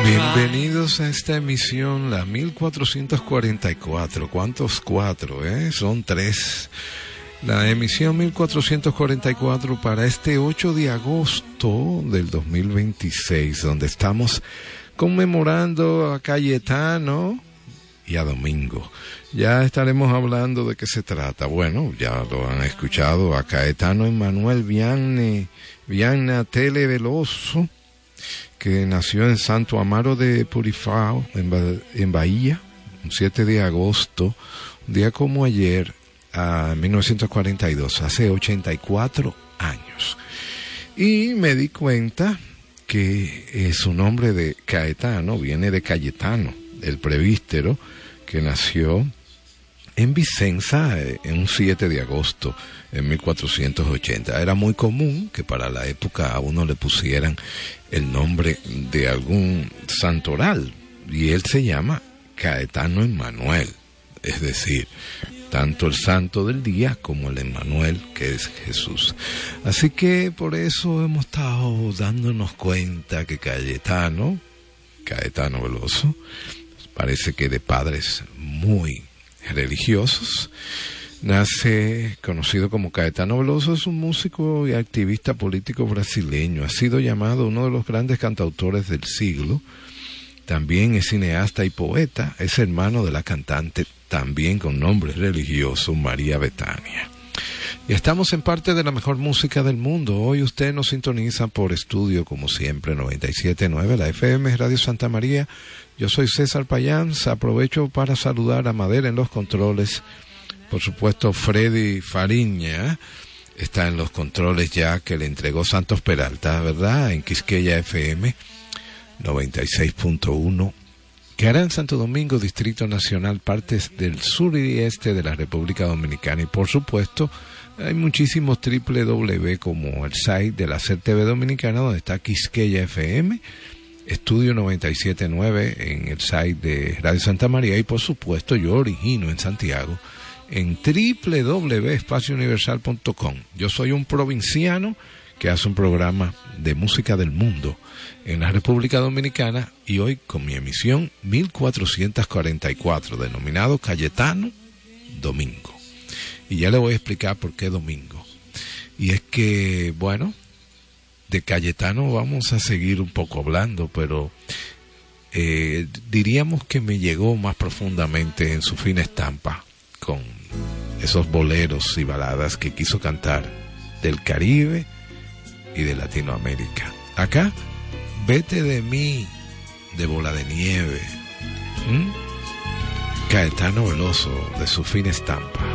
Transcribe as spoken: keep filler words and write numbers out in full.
Bienvenidos a esta emisión, la mil cuatrocientos cuarenta y cuatro. ¿Cuántos cuatro, eh? Son tres. La emisión mil cuatrocientos cuarenta y cuatro para este ocho de agosto del dos mil veintiséis, donde estamos conmemorando a Cayetano y a Domingo. Ya estaremos hablando de qué se trata. Bueno, ya lo han escuchado, a Cayetano Emmanuel Vianne, Vianna Tele Veloso, que nació en Santo Amaro de Purifao, en, ba- en Bahía, un siete de agosto, un día como ayer, a mil novecientos cuarenta y dos, hace ochenta y cuatro años. Y me di cuenta que eh, su nombre de Cayetano viene de Cayetano, el presbítero, que nació en Vicenza eh, en un siete de agosto en mil cuatrocientos ochenta. Era muy común que para la época a uno le pusieran el nombre de algún santoral, y él se llama Cayetano Emmanuel, es decir, tanto el santo del día como el Emmanuel, que es Jesús. Así que por eso hemos estado dándonos cuenta que Cayetano, Cayetano Veloso, parece que de padres muy religiosos, nace conocido como Cayetano Veloso, es un músico y activista político brasileño. Ha sido llamado uno de los grandes cantautores del siglo. También es cineasta y poeta. Es hermano de la cantante, también con nombre religioso, María Bethania. Y estamos en parte de la mejor música del mundo. Hoy usted nos sintoniza por estudio, como siempre, noventa y siete punto nueve, la F M Radio Santa María. Yo soy César Payans. Aprovecho para saludar a Madera en los controles. Por supuesto, Freddy Fariña está en los controles ya, que le entregó Santos Peralta, ¿verdad? En Quisqueya F M noventa y seis punto uno. Que hará en Santo Domingo, Distrito Nacional, partes del sur y este de la República Dominicana. Y por supuesto, hay muchísimos doble u doble u doble u como el site de la C T V Dominicana, donde está Quisqueya F M, Estudio noventa y siete punto nueve en el site de Radio Santa María, y por supuesto yo origino en Santiago en doble u doble u doble u punto espacio universal punto com. Yo soy un provinciano que hace un programa de música del mundo en la República Dominicana, y hoy con mi emisión mil cuatrocientos cuarenta y cuatro, denominado Cayetano Domingo. Y ya le voy a explicar por qué Domingo. Y es que, bueno, de Cayetano vamos a seguir un poco hablando, pero eh, diríamos que me llegó más profundamente en su fina estampa, con esos boleros y baladas que quiso cantar del Caribe y de Latinoamérica. Acá, Vete de mí, de Bola de Nieve. ¿Mm? Cayetano Veloso, de su fina estampa.